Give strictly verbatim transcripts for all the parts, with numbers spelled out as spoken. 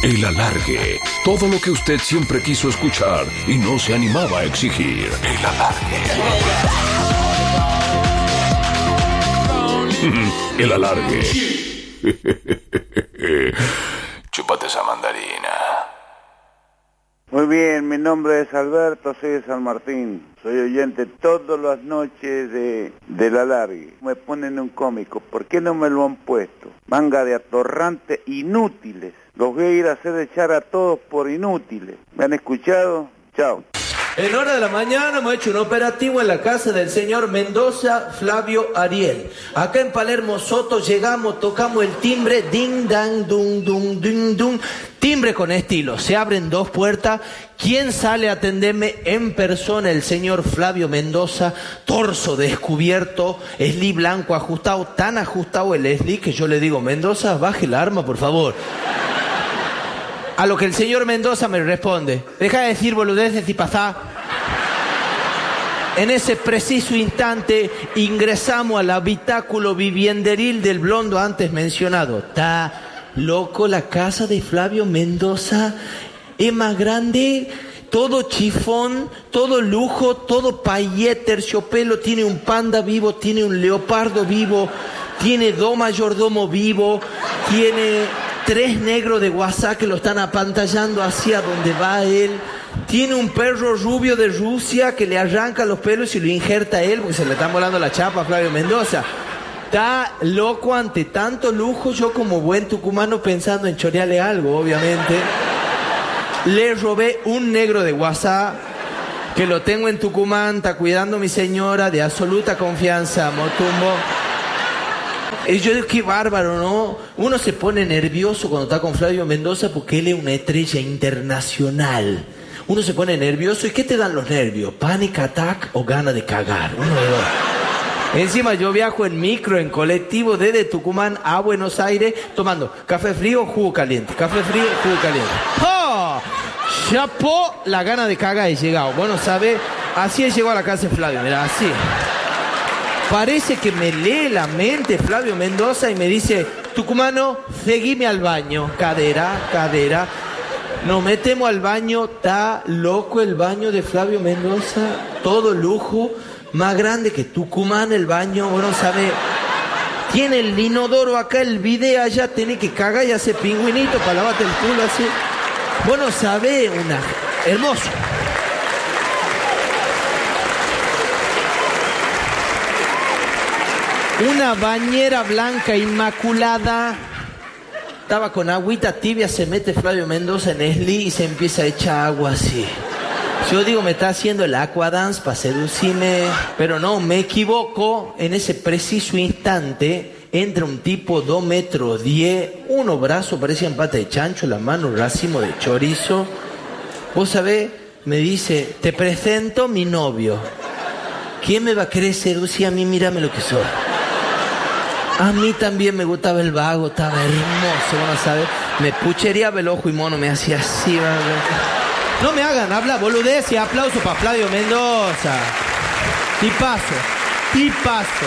El Alargue. Todo lo que usted siempre quiso escuchar y no se animaba a exigir. El Alargue. El Alargue. Chúpate esa mandarina. Muy bien, mi nombre es Alberto, soy de San Martín. Soy oyente todas las noches de, de La Alargue. Me ponen un cómico, ¿por qué no me lo han puesto? Manga de atorrantes inútiles. Los voy a ir a hacer echar a todos por inútiles. ¿Me han escuchado? Chao. En hora de la mañana hemos hecho un operativo en la casa del señor Mendoza Flavio Ariel. Acá en Palermo Soto llegamos, tocamos el timbre, ding, dang, dung, dung, ding, dung. Timbre con estilo, se abren dos puertas. ¿Quién sale a atenderme en persona? El señor Flavio Mendoza, torso descubierto, esli blanco ajustado, tan ajustado el esli que yo le digo, Mendoza, baje el arma, por favor. A lo que el señor Mendoza me responde, deja de decir boludeces y pasá. En ese preciso instante ingresamos al habitáculo vivienderil del blondo antes mencionado. Está loco la casa de Flavio Mendoza, es más grande, todo chifón, todo lujo, todo payé, terciopelo, tiene un panda vivo, tiene un leopardo vivo, tiene dos mayordomos vivos, tiene tres negros de WhatsApp que lo están apantallando hacia donde va él. Tiene un perro rubio de Rusia que le arranca los pelos y lo injerta a él porque se le están volando la chapa a Flavio Mendoza. Está loco ante tanto lujo. Yo como buen tucumano pensando en chorearle algo, obviamente. Le robé un negro de WhatsApp que lo tengo en Tucumán, está cuidando a mi señora, de absoluta confianza, Motumbo. Y yo digo, qué bárbaro, ¿no? Uno se pone nervioso cuando está con Flavio Mendoza porque él es una estrella internacional. Uno se pone nervioso. ¿Y qué te dan los nervios? ¿Panic attack o gana de cagar? Uno de dos. Encima yo viajo en micro, en colectivo, desde Tucumán a Buenos Aires, tomando café frío, jugo caliente. Café frío, jugo caliente. ¡Oh! Chapó, la gana de cagar he llegado. Bueno, ¿sabe? Así llegó a la casa de Flavio, mira, así. Parece que me lee la mente Flavio Mendoza y me dice, tucumano, seguime al baño. Cadera, cadera. Nos metemos al baño, está loco el baño de Flavio Mendoza, todo lujo, más grande que Tucumán el baño, bueno, sabe, tiene el inodoro acá, el bidet allá, tiene que cagar y hacer pingüinito para lavarte el culo así. Bueno, sabe, una hermoso. Una bañera blanca inmaculada. Estaba con agüita tibia, se mete Flavio Mendoza en esli y se empieza a echar agua así. Yo digo, me está haciendo el aquadance para seducirme. Pero no, me equivoco. En ese preciso instante entra un tipo dos metros diez, unos brazos parecían pata de chancho, las manos racimo de chorizo. Vos sabés, me dice, te presento mi novio. ¿Quién me va a querer seducir a mí? Mírame lo que soy. A mí también me gustaba el vago, estaba hermoso, ¿no sabes? Me puchereaba el ojo y mono, me hacía así. ¿Verdad? No me hagan hablar boludez y aplauso para Flavio Mendoza. Tipazo, tipazo.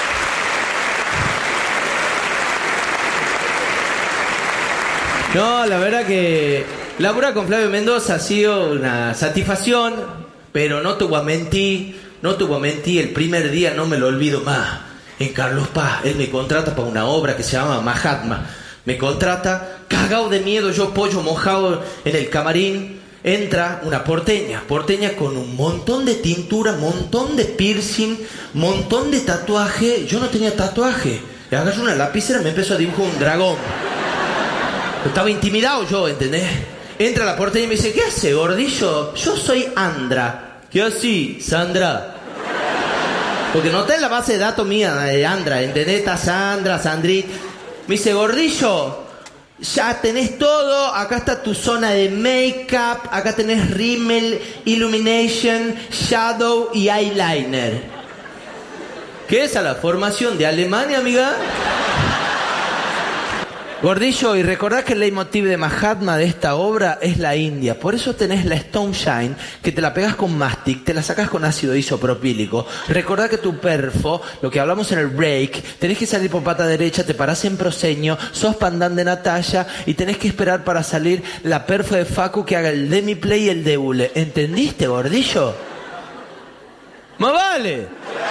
No, la verdad que laburar con Flavio Mendoza ha sido una satisfacción, pero no te voy a mentir, no te voy a mentir, el primer día no me lo olvido más. En Carlos Paz, él me contrata para una obra que se llama Mahatma. Me contrata, cagado de miedo, yo pollo mojado en el camarín. Entra una porteña, porteña con un montón de tintura, montón de piercing, montón de tatuaje. Yo no tenía tatuaje. Le agarro una lapicera y me empezó a dibujar un dragón. Estaba intimidado yo, ¿entendés? Entra la porteña y me dice, ¿qué hace, gordillo? Yo soy Andra. ¿Qué así, Sandra? Porque no está en la base de datos mía de Andra, ¿entendés? Está Sandra, Sandrit. Me dice, gordillo, ya tenés todo. Acá está tu zona de make-up. Acá tenés rímel, illumination, shadow y eyeliner. ¿Qué es a la formación de Alemania, amiga? Gordillo, y recordá que el leitmotiv de Mahatma de esta obra es la India. Por eso tenés la Stone Shine, que te la pegás con mastic, te la sacás con ácido isopropílico. Recordá que tu perfo, lo que hablamos en el break, tenés que salir por pata derecha, te parás en proscenio, sos pandán de Natalia y tenés que esperar para salir la perfo de Facu que haga el demi-play y el deule. ¿Entendiste, Gordillo? ¡Más vale!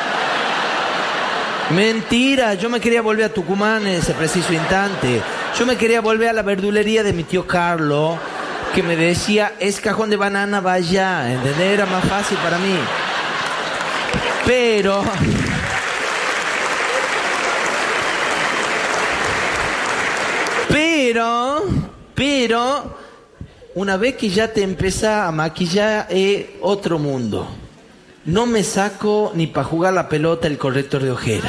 Mentira, yo me quería volver a Tucumán en ese preciso instante. Yo me quería volver a la verdulería de mi tío Carlos, que me decía, es cajón de banana, vaya, ¿entendés? Era más fácil para mí. Pero... Pero... Pero... Una vez que ya te empezás a maquillar, es otro mundo. No me saco ni para jugar la pelota el corrector de ojera.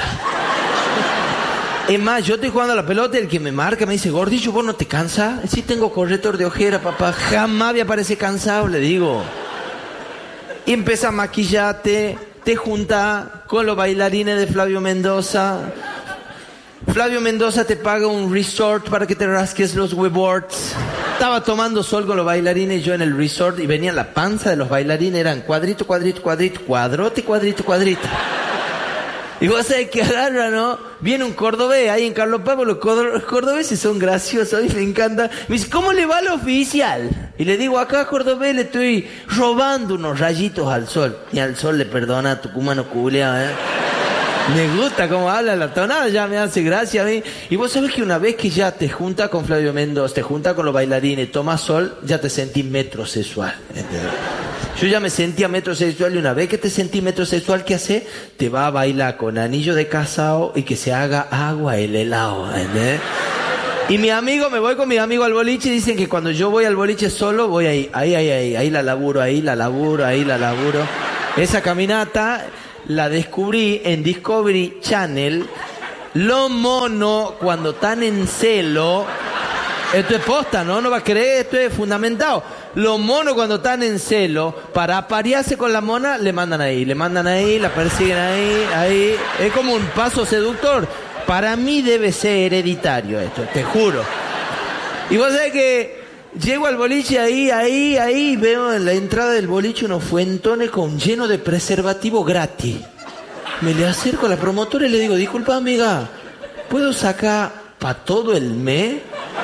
Es más, yo estoy jugando a la pelota y el que me marca me dice, Gordillo, ¿vos no te cansas? Sí tengo corrector de ojera, papá. Jamás me parece cansado, le digo. Y empieza a maquillarte, te junta con los bailarines de Flavio Mendoza. Flavio Mendoza te paga un resort para que te rasques los huevorts. Estaba tomando sol con los bailarines yo en el resort y venía la panza de los bailarines, eran cuadrito, cuadrito, cuadrito, cuadrote, cuadrito, cuadrito. Y vos sabés que agarra, ¿no? Viene un cordobés ahí en Carlos Pablo, los cordobeses son graciosos, a mí me encanta. Me dice, ¿cómo le va al oficial? Y le digo, acá cordobés le estoy robando unos rayitos al sol. Y al sol le perdona a tucumano culeado, ¿eh? Me gusta cómo habla la tonada, ya me hace gracia a mí. Y vos sabés que una vez que ya te junta con Flavio Mendoza, te junta con los bailarines, tomas sol, ya te sentís metrosexual. ¿Entendés? Yo ya me sentía metrosexual y una vez que te sentís metrosexual, ¿qué hace? Te va a bailar con anillo de casado y que se haga agua el helado. ¿Entendés? Y mi amigo, me voy con mi amigo al boliche y dicen que cuando yo voy al boliche solo, voy ahí, ahí, ahí, ahí, ahí la laburo, ahí la laburo, ahí la laburo. Esa caminata... La descubrí en Discovery Channel. Los monos, cuando están en celo... Esto es posta, ¿no? No va a creer, esto es fundamentado. Los monos cuando están en celo, para aparearse con la mona, le mandan ahí. Le mandan ahí, la persiguen ahí, ahí. Es como un paso seductor. Para mí debe ser hereditario esto, te juro. Y vos sabés que... Llego al boliche ahí, ahí, ahí, veo en la entrada del boliche unos fuentones con lleno de preservativo gratis. Me le acerco a la promotora y le digo, disculpa amiga, ¿puedo sacar para todo el mes?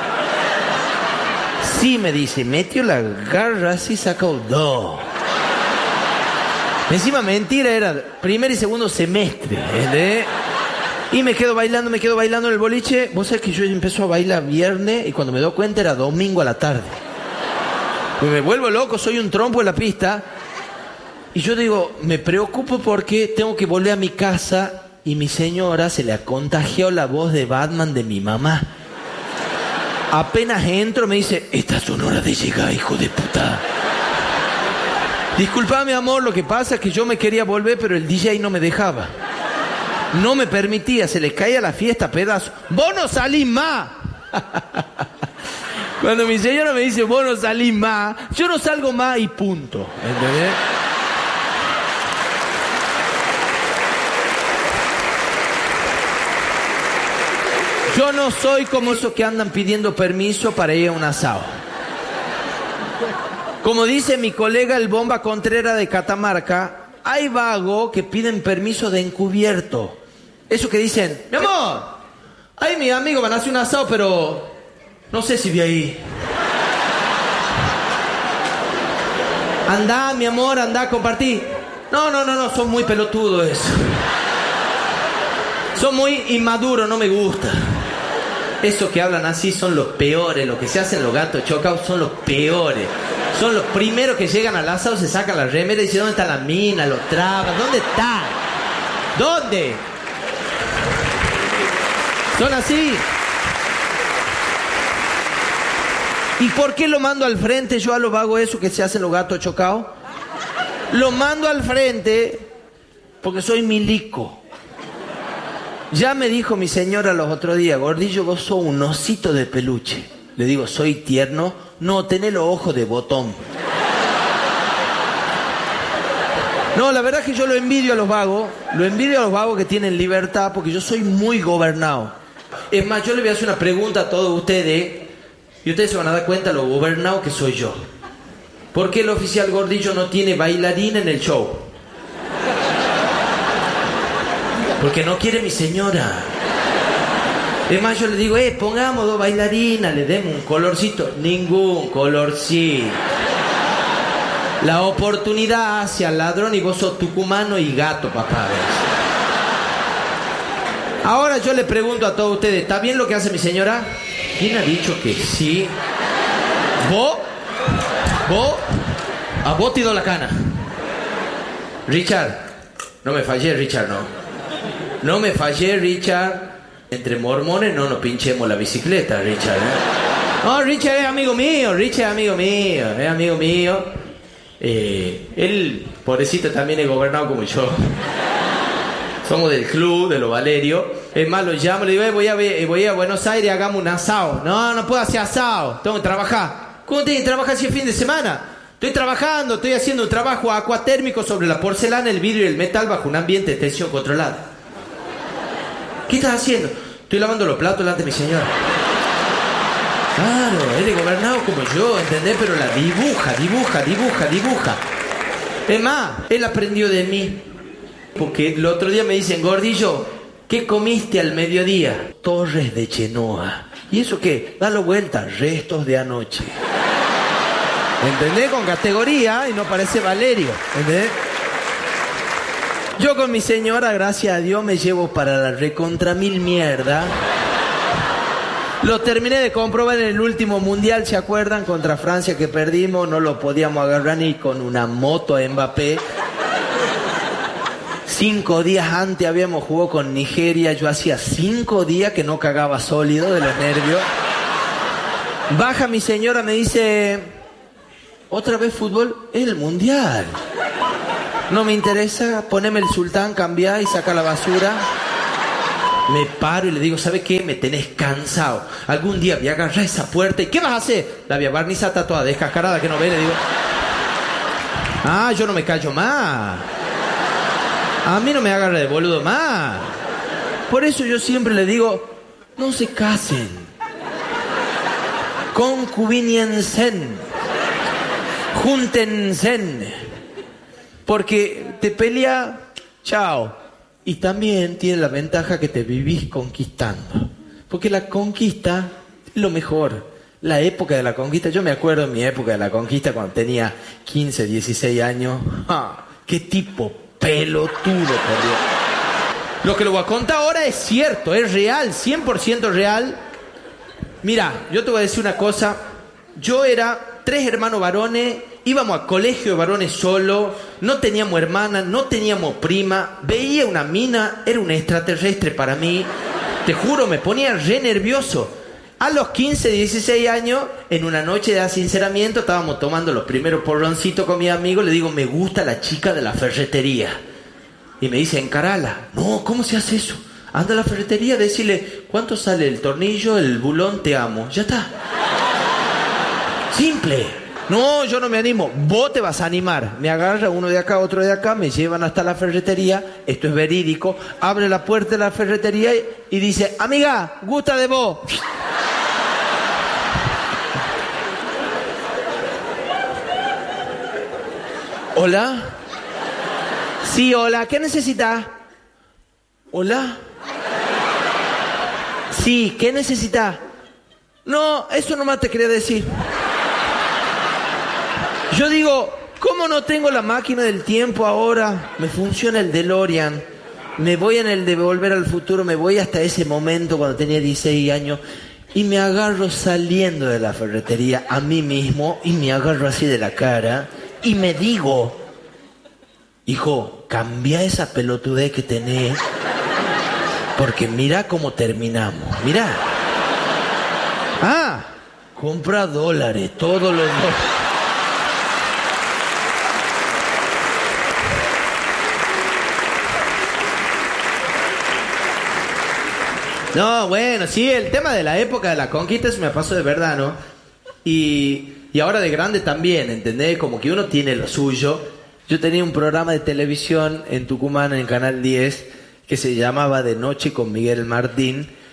Sí, me dice, metió la garra así, sacó dos. Encima mentira, era primer y segundo semestre, ¿eh? Y me quedo bailando, me quedo bailando en el boliche. Vos sabés que yo empezó a bailar viernes y cuando me doy cuenta era domingo a la tarde. Pues me vuelvo loco, soy un trompo en la pista. Y yo digo, me preocupo porque tengo que volver a mi casa y mi señora se le ha contagiado la voz de Batman de mi mamá. Apenas entro me dice, estas son horas de llegar, hijo de puta. Disculpame, amor, lo que pasa es que yo me quería volver, pero el D J no me dejaba. No me permitía, se le caía la fiesta a pedazos. ¡Vos no salís más! Cuando mi señora me dice, vos no salís más, yo no salgo más y punto. ¿Entendés? Yo no soy como esos que andan pidiendo permiso para ir a un asado. Como dice mi colega el Bomba Contreras de Catamarca, hay vagos que piden permiso de encubierto. Eso que dicen, mi amor, ay, mi amigo van a hacer un asado, pero no sé si vi ahí. Andá, mi amor, andá, compartí. No, no, no, no, son muy pelotudos eso. Son muy inmaduros, no me gusta. Esos que hablan así son los peores, los que se hacen los gatos chocados son los peores. Son los primeros que llegan al asado, se sacan la remera y dicen, ¿dónde está la mina? Los trabas, ¿dónde está? ¿Dónde? Son así. ¿Y por qué lo mando al frente yo a los vagos esos que se hacen los gatos chocados? Lo mando al frente porque soy milico. Ya me dijo mi señora los otros días, Gordillo, vos sos un osito de peluche. Le digo, ¿soy tierno? No, tenés los ojos de botón. No, la verdad es que yo lo envidio a los vagos. Lo envidio a los vagos que tienen libertad porque yo soy muy gobernado. Es más, yo le voy a hacer una pregunta a todos ustedes y ustedes se van a dar cuenta lo gobernado que soy yo. ¿Por qué el oficial Gordillo no tiene bailarina en el show? Porque no quiere mi señora. Es más, yo le digo, eh, pongamos dos bailarinas, le demos un colorcito. Ningún colorcito. La oportunidad hacia el ladrón y vos sos tucumano y gato, papá. Ahora yo le pregunto a todos ustedes, ¿está bien lo que hace mi señora? ¿Quién ha dicho que sí? ¿Vos? ¿Vos? A vos te doy la cana. Richard, no me fallé, Richard, no. No me fallé, Richard. Entre mormones no nos pinchemos la bicicleta, Richard, ¿eh? No, Richard es amigo mío, Richard es amigo mío, es amigo mío. Eh, él, pobrecito, también es gobernado como yo. Somos del club, de los Valerios. Es más, lo llamo, le digo, eh, voy, a, voy a Buenos Aires, hagamos un asado. No, no puedo hacer asado, tengo que trabajar. ¿Cómo tienes que trabajar si es fin de semana? Estoy trabajando, estoy haciendo un trabajo acuatérmico sobre la porcelana, el vidrio y el metal bajo un ambiente de tensión controlada. ¿Qué estás haciendo? Estoy lavando los platos delante de mi señora. Claro, él es gobernado como yo, ¿entendés? Pero la dibuja, dibuja, dibuja, dibuja. Es más, él aprendió de mí. Porque el otro día me dicen, Gordillo, ¿qué comiste al mediodía? Torres de Chenoa. ¿Y eso qué? Dalo vuelta, restos de anoche. ¿Entendés? Con categoría y no parece Valerio. ¿Entendés? Yo con mi señora, gracias a Dios, me llevo para la recontra mil mierda. Lo terminé de comprobar en el último mundial, ¿se acuerdan? Contra Francia que perdimos, no lo podíamos agarrar ni con una moto a Mbappé. Cinco días antes habíamos jugado con Nigeria, yo hacía cinco días que no cagaba sólido de los nervios. Baja mi señora, me dice, ¿otra vez fútbol? Es el mundial. No me interesa, poneme el sultán, cambiá y saca la basura. Me paro y le digo, ¿sabe qué? Me tenés cansado. Algún día voy a agarrar esa puerta y ¿qué vas a hacer? La voy a barnizar, está toda descascarada que no ve, le digo. Ah, yo no me callo más. A mí no me agarra de boludo más. Por eso yo siempre le digo, no se casen. Concubiniense. Júntense. Porque te pelea, chao. Y también tiene la ventaja que te vivís conquistando. Porque la conquista es lo mejor. La época de la conquista, yo me acuerdo de mi época de la conquista cuando tenía quince, dieciséis años. ¡Ah! ¡Qué tipo pelotudo, por Dios! Lo que le voy a contar ahora es cierto, es real, cien por ciento real. Mira, yo te voy a decir una cosa. Yo era tres hermanos varones, íbamos a colegio de varones solo, no teníamos hermana, no teníamos prima, veía una mina, era un extraterrestre para mí. Te juro, me ponía re nervioso. A los quince, dieciséis años, en una noche de asinceramiento, estábamos tomando los primeros porroncitos con mi amigo, le digo, me gusta la chica de la ferretería. Y me dice, encarala. No, ¿cómo se hace eso? Anda a la ferretería, decirle, ¿cuánto sale el tornillo, el bulón, te amo? Ya está. Simple. No, yo no me animo. Vos te vas a animar. Me agarra uno de acá, otro de acá, me llevan hasta la ferretería. Esto es verídico. Abre la puerta de la ferretería y, y dice, amiga, gusta de vos. ¿Hola? Sí, hola. ¿Qué necesita? ¿Hola? Sí, ¿qué necesita? No, eso nomás te quería decir. Yo digo, ¿cómo no tengo la máquina del tiempo ahora? Me funciona el DeLorean. Me voy en el de Volver al Futuro, me voy hasta ese momento cuando tenía dieciséis años y me agarro saliendo de la ferretería a mí mismo y me agarro así de la cara y me digo, hijo, cambia esa pelotudez que tenés porque mira cómo terminamos, mira. Ah, compra dólares, todos los dólares. No, bueno, sí, el tema de la época de la conquista eso me pasó de verdad, ¿no? Y, y ahora de grande también, ¿entendés? Como que uno tiene lo suyo. Yo tenía un programa de televisión en Tucumán, en Canal diez, que se llamaba De Noche con Miguel Martín,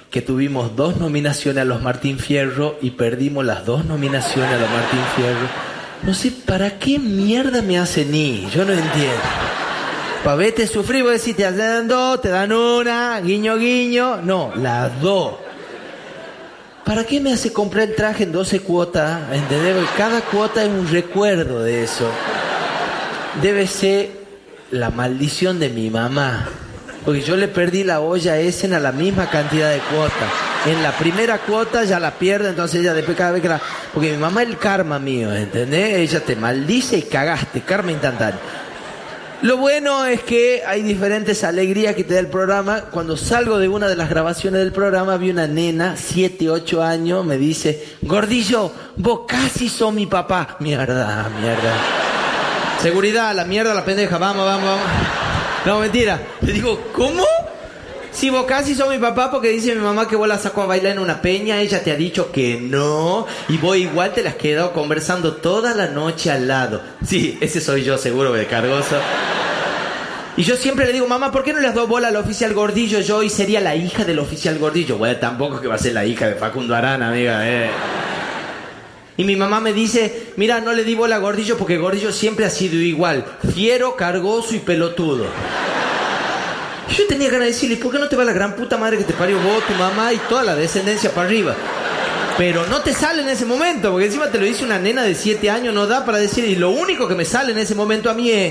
que tuvimos dos nominaciones a los Martín Fierro y perdimos las dos nominaciones a los Martín Fierro. No sé para qué mierda me hacen ni, yo no entiendo. Para verte sufrir, vos decís, te dan dos, te dan una, guiño, guiño. No, las dos. ¿Para qué me hace comprar el traje en doce cuotas? ¿Entendés? Porque cada cuota es un recuerdo de eso. Debe ser la maldición de mi mamá. Porque yo le perdí la olla a Essen a la misma cantidad de cuotas. En la primera cuota ya la pierde, entonces ella después cada vez que la... Porque mi mamá es el karma mío, ¿entendés? Ella te maldice y cagaste, karma instantáneo. Lo bueno es que hay diferentes alegrías que te da el programa. Cuando salgo de una de las grabaciones del programa, vi una nena, siete, ocho años, me dice, Gordillo, vos casi sos mi papá. Mierda, mierda. Seguridad, la mierda, la pendeja, vamos, vamos, vamos. No, mentira. Le digo, ¿cómo? Si vos casi sos mi papá, porque dice mi mamá que vos la sacó a bailar en una peña, ella te ha dicho que no, y vos igual te la has quedado conversando toda la noche al lado. Sí, ese soy yo, seguro, de cargoso. Y yo siempre le digo, mamá, ¿por qué no le has dado bola al oficial Gordillo? Yo hoy sería la hija del oficial Gordillo. Bueno, tampoco es que va a ser la hija de Facundo Arana, amiga, eh. Y mi mamá me dice, mira, no le di bola a Gordillo porque Gordillo siempre ha sido igual, fiero, cargoso y pelotudo. Yo tenía ganas de decirle, ¿por qué no te va la gran puta madre que te parió vos, tu mamá y toda la descendencia para arriba? Pero no te sale en ese momento, porque encima te lo dice una nena de siete años, no da para decir, y lo único que me sale en ese momento a mí es...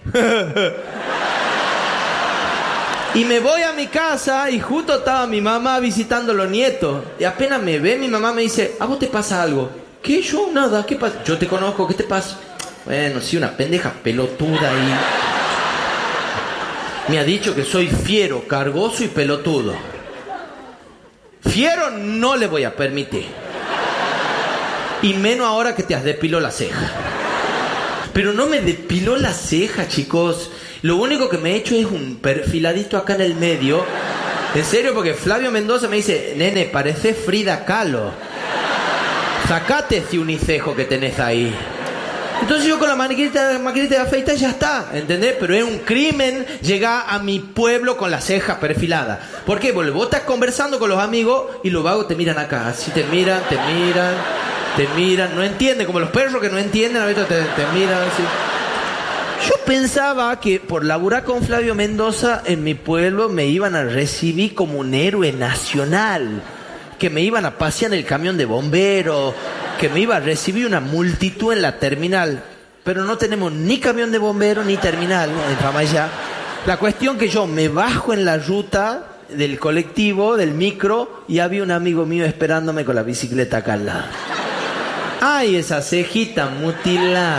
Y me voy a mi casa y justo estaba mi mamá visitando a los nietos. Y apenas me ve, mi mamá me dice, ¿a vos te pasa algo? ¿Qué? Yo, nada, ¿qué pasa? Yo te conozco, ¿qué te pasa? Bueno, sí, una pendeja pelotuda ahí. Me ha dicho que soy fiero, cargoso y pelotudo. Fiero no le voy a permitir. Y menos ahora que te has depilado la ceja. Pero no me depiló la ceja, chicos. Lo único que me he hecho es un perfiladito acá en el medio. En serio, porque Flavio Mendoza me dice, nene, pareces Frida Kahlo. Sacate ese unicejo que tenés ahí. Entonces yo con la maquinita, maquinita de afeitar ya está, ¿entendés? Pero es un crimen llegar a mi pueblo con las cejas perfiladas. ¿Por qué? Porque vos estás conversando con los amigos y los vagos te miran acá. Así te miran, te miran, te miran. No entienden, como los perros que no entienden, a veces te, te miran así. Yo pensaba que por laburar con Flavio Mendoza en mi pueblo me iban a recibir como un héroe nacional. Que me iban a pasear en el camión de bomberos, que me iba a recibir una multitud en la terminal. Pero no tenemos ni camión de bomberos ni terminal en Famayá. La cuestión que yo me bajo en la ruta del colectivo, del micro, y había un amigo mío esperándome con la bicicleta acá al lado. ¡Ay, esa cejita mutilada!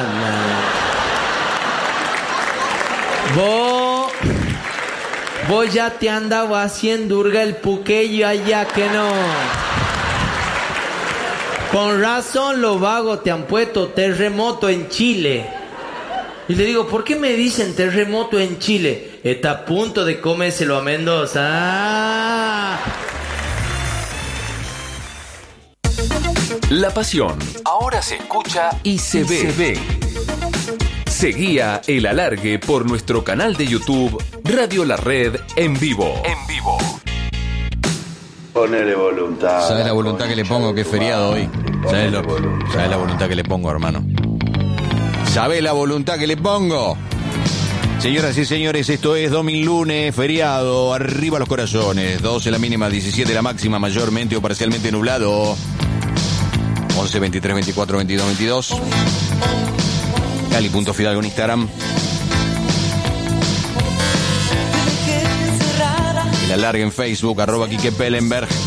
Vos... Vos ya te andaba haciendo hurga el puqueyo allá, que no. Con razón los vagos te han puesto terremoto en Chile. Y le digo, ¿por qué me dicen terremoto en Chile? Está a punto de comérselo a Mendoza. ¡Ah! La pasión ahora se escucha y se ve. Se ve. Seguía El Alargue por nuestro canal de YouTube Radio La Red en vivo. En vivo. Ponele voluntad. ¿Sabes la voluntad que le pongo que es feriado hoy? ¿Sabes, lo, ¿Sabes la voluntad que le pongo, hermano? ¿Sabes la voluntad que le pongo? Señoras y señores, esto es Dominlunes, feriado, arriba los corazones. doce la mínima, diecisiete la máxima, mayormente o parcialmente nublado. once, veintitrés, veinticuatro, veintidós, veintidós. Cali.fidalgo en Instagram. El Alargue en Facebook, arroba Quique Pellenberg.